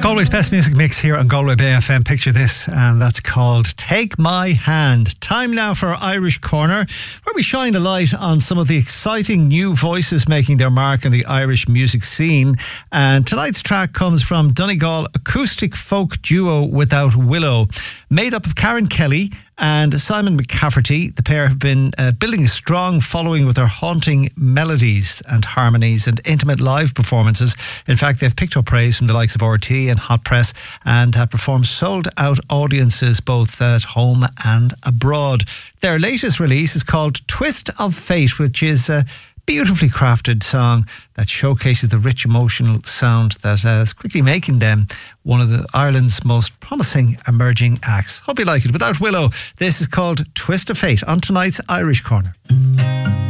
Galway's best music mix here on Galway Bay FM. Picture this, and that's called Take My Hand. Time now for our Irish Corner, where we shine a light on some of the exciting new voices making their mark in the Irish music scene. And tonight's track comes from Donegal acoustic folk duo Without Willow. Made up of Karen Kelly and Simon McCafferty, the pair have been building a strong following with their haunting melodies and harmonies and intimate live performances. In fact, they've picked up praise from the likes of RT and Hot Press and have performed sold-out audiences both at home and abroad. Their latest release is called Twist of Fate, which is a beautifully crafted song that showcases the rich emotional sound that is quickly making them one of Ireland's most promising emerging acts. Hope you like it. Without Willow, this is called Twist of Fate on tonight's Irish Corner.